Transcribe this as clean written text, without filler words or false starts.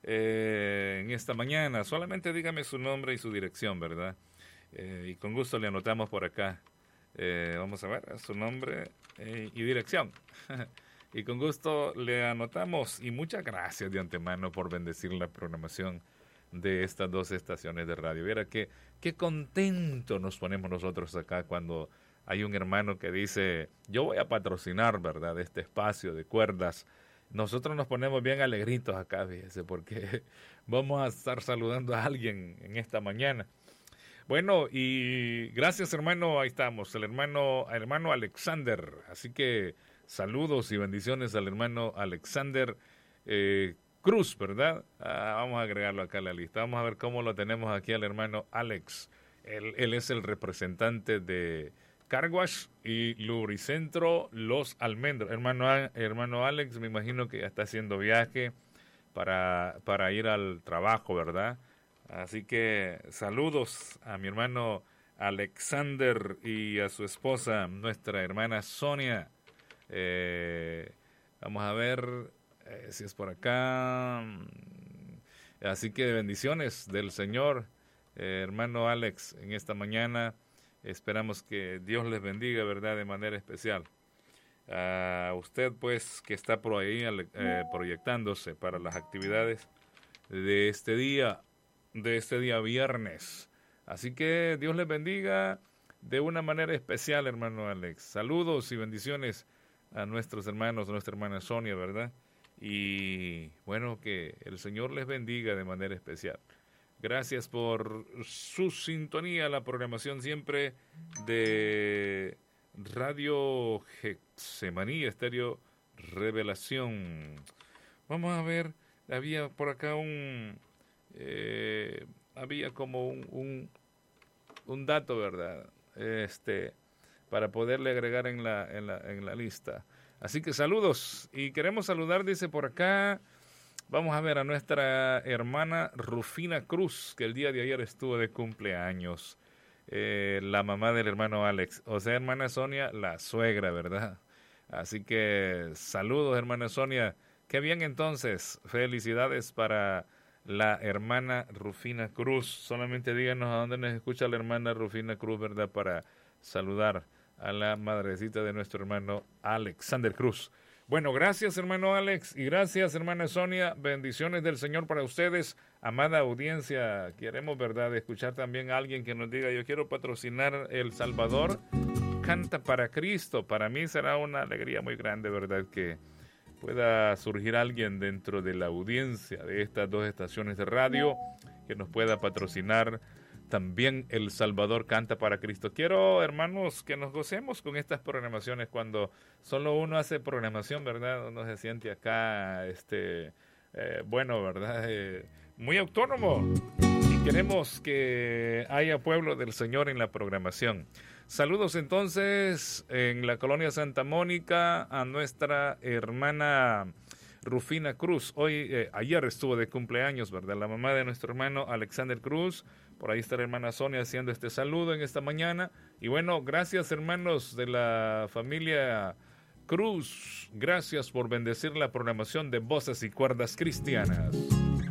en esta mañana. Solamente dígame su nombre y su dirección, ¿verdad? Y con gusto le anotamos por acá. Vamos a ver su nombre y dirección. Y con gusto le anotamos. Y muchas gracias de antemano por bendecir la programación de estas dos estaciones de radio. Viera qué contento nos ponemos nosotros acá cuando hay un hermano que dice, yo voy a patrocinar, ¿verdad?, este espacio de cuerdas. Nosotros nos ponemos bien alegritos acá, fíjese, porque vamos a estar saludando a alguien en esta mañana. Bueno, y gracias, hermano, ahí estamos, el hermano Alexander. Así que saludos y bendiciones al hermano Alexander Cruz, ¿verdad? Vamos a agregarlo acá a la lista. Vamos a ver cómo lo tenemos aquí al hermano Alex. Él es el representante de Carwash y Lubricentro Los Almendros. Hermano Alex, me imagino que ya está haciendo viaje para ir al trabajo, ¿verdad? Así que saludos a mi hermano Alexander y a su esposa, nuestra hermana Sonia. Vamos a ver si es por acá. Así que bendiciones del Señor, hermano Alex, en esta mañana. Esperamos que Dios les bendiga, ¿verdad?, de manera especial. A usted, pues, que está por ahí proyectándose para las actividades de este día viernes. Así que Dios les bendiga de una manera especial, hermano Alex. Saludos y bendiciones a nuestros hermanos, a nuestra hermana Sonia, ¿verdad? Y bueno, que el Señor les bendiga de manera especial. Gracias por su sintonía, la programación siempre de Radio Getsemaní, Estéreo Revelación. Vamos a ver, había por acá había como un dato, ¿verdad? Para poderle agregar en la lista. Así que saludos, y queremos saludar, dice por acá, vamos a ver, a nuestra hermana Rufina Cruz, que el día de ayer estuvo de cumpleaños, la mamá del hermano Alex, o sea, hermana Sonia, la suegra, ¿verdad? Así que saludos, hermana Sonia, qué bien entonces, felicidades para la hermana Rufina Cruz. Solamente díganos a dónde nos escucha la hermana Rufina Cruz, ¿verdad?, para saludar a la madrecita de nuestro hermano Alexander Cruz. Bueno, gracias, hermano Alex, y gracias, hermana Sonia. Bendiciones del Señor para ustedes, amada audiencia. Queremos, ¿verdad?, escuchar también a alguien que nos diga, yo quiero patrocinar El Salvador Canta para Cristo. Para mí será una alegría muy grande, ¿verdad?, que pueda surgir alguien dentro de la audiencia de estas dos estaciones de radio que nos pueda patrocinar también El Salvador Canta para Cristo. Quiero, hermanos, que nos gocemos con estas programaciones. Cuando solo uno hace programación, ¿verdad?, uno se siente acá, bueno, ¿verdad?, muy autónomo. Y queremos que haya pueblo del Señor en la programación. Saludos entonces en la colonia Santa Mónica a nuestra hermana Rufina Cruz. Ayer estuvo de cumpleaños, ¿verdad?, la mamá de nuestro hermano Alexander Cruz. Por ahí está la hermana Sonia haciendo este saludo en esta mañana. Y bueno, gracias, hermanos de la familia Cruz. Gracias por bendecir la programación de Voces y Cuerdas Cristianas.